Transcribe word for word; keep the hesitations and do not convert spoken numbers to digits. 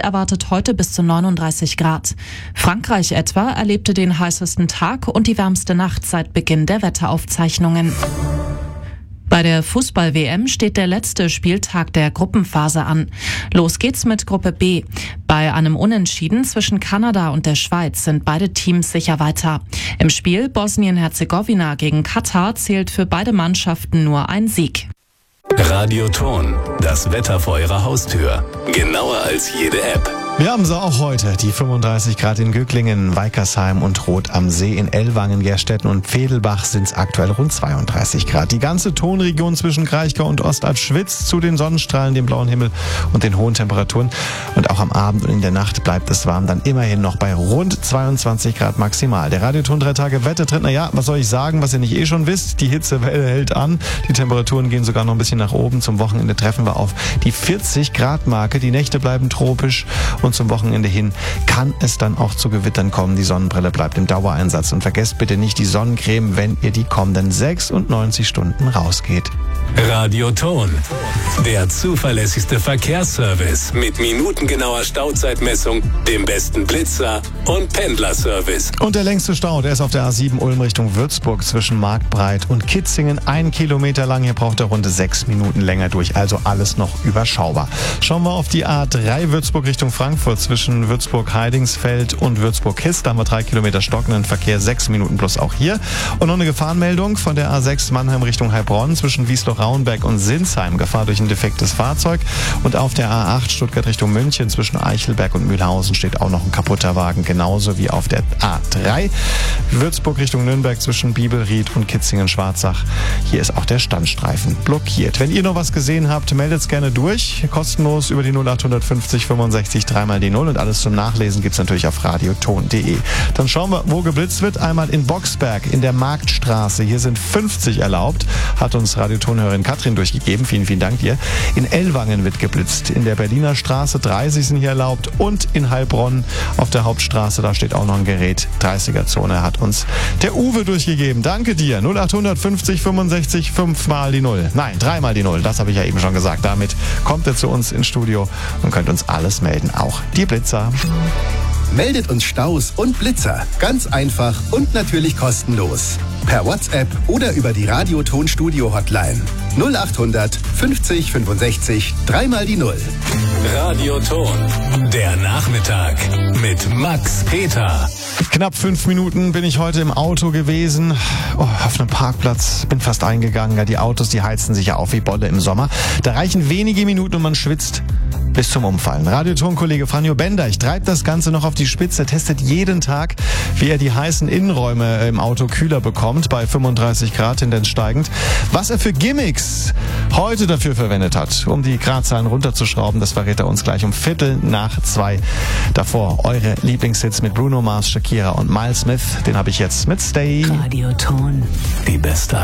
erwartet heute bis zu neununddreißig Grad. Frankreich etwa erlebte den heißesten Tag und die wärmste Nacht seit Beginn der Wetteraufzeichnungen. Bei der Fußball-W M steht der letzte Spieltag der Gruppenphase an. Los geht's mit Gruppe B. Bei einem Unentschieden zwischen Kanada und der Schweiz sind beide Teams sicher weiter. Im Spiel Bosnien-Herzegowina gegen Katar zählt für beide Mannschaften nur ein Sieg. Radioton, das Wetter vor Ihrer Haustür. Genauer als jede App. Wir haben sie auch heute, die fünfunddreißig Grad in Gücklingen, Weikersheim und Rot am See. In Ellwangen, Gerstetten und Vedelbach sind es aktuell rund zweiunddreißig Grad. Die ganze Tonregion zwischen Kraichgau und Ostalb schwitzt zu den Sonnenstrahlen, dem blauen Himmel und den hohen Temperaturen. Und auch am Abend und in der Nacht bleibt es warm, dann immerhin noch bei rund zweiundzwanzig Grad maximal. Der Radioton drei Tage Wettertrend, na ja, was soll ich sagen, was ihr nicht eh schon wisst, die Hitzewelle hält an. Die Temperaturen gehen sogar noch ein bisschen nach oben. Zum Wochenende treffen wir auf die vierzig Grad Marke. Die Nächte bleiben tropisch. Und zum Wochenende hin kann es dann auch zu Gewittern kommen. Die Sonnenbrille bleibt im Dauereinsatz. Und vergesst bitte nicht die Sonnencreme, wenn ihr die kommenden sechsundneunzig Stunden rausgeht. Radioton, der zuverlässigste Verkehrsservice mit minutengenauer Stauzeitmessung, dem besten Blitzer und Pendlerservice. Und der längste Stau, der ist auf der A sieben Ulm Richtung Würzburg zwischen Marktbreit und Kitzingen. Ein Kilometer lang, hier braucht er rund sechs Minuten länger durch, also alles noch überschaubar. Schauen wir auf die A drei Würzburg Richtung Frankfurt zwischen Würzburg-Heidingsfeld und Würzburg-Hist. Da haben wir drei Kilometer stockenden Verkehr, sechs Minuten plus auch hier. Und noch eine Gefahrenmeldung von der A sechs Mannheim Richtung Heilbronn zwischen Wiesloch-Rauenberg und Sinsheim. Gefahr durch ein defektes Fahrzeug. Und auf der A acht Stuttgart Richtung München zwischen Eichelberg und Mühlhausen steht auch noch ein kaputter Wagen, genauso wie auf der A drei. Würzburg Richtung Nürnberg zwischen Biebelried und Kitzingen-Schwarzach. Hier ist auch der Standstreifen blockiert. Wenn ihr noch was gesehen habt, meldet es gerne durch. Kostenlos über die null acht fünfzig fünfundsechzig dreimal die null und alles zum Nachlesen gibt's natürlich auf radioton punkt de. Dann schauen wir, wo geblitzt wird. Einmal in Boxberg in der Marktstraße. Hier sind fünfzig erlaubt. Hat uns Radiotonhörerin Katrin durchgegeben. Vielen, vielen Dank dir. In Ellwangen wird geblitzt. In der Berliner Straße dreißig sind hier erlaubt. Und in Heilbronn auf der Hauptstraße, da steht auch noch ein Gerät. dreißiger Zone hat uns der Uwe durchgegeben. Danke dir. null acht fünfzig fünfundsechzig fünf mal die null. Nein, dreimal die null. Das habe ich ja eben schon gesagt. Damit kommt er zu uns ins Studio und könnt uns alles melden. Auch die Blitzer. Meldet uns Staus und Blitzer. Ganz einfach und natürlich kostenlos. Per WhatsApp oder über die Radioton-Studio-Hotline. null acht fünfzig fünfundsechzig dreimal die null. Radioton, der Nachmittag mit Max Peter. Knapp fünf Minuten bin ich heute im Auto gewesen, oh, auf einem Parkplatz, bin fast eingegangen. Ja, die Autos, die heizen sich ja auf wie Bolle im Sommer. Da reichen wenige Minuten und man schwitzt bis zum Umfallen. Radioton-Kollege Franjo Bender, ich treibe das Ganze noch auf die Spitze, testet jeden Tag, wie er die heißen Innenräume im Auto kühler bekommt, bei fünfunddreißig Grad, Tendenz steigend. Was er für Gimmicks heute dafür verwendet hat, um die Gradzahlen runterzuschrauben, das verrät er uns gleich um Viertel nach zwei. Davor eure Lieblingshits mit Bruno Mars, Shakira und Miles Smith, den habe ich jetzt mit Stay. Radioton, die beste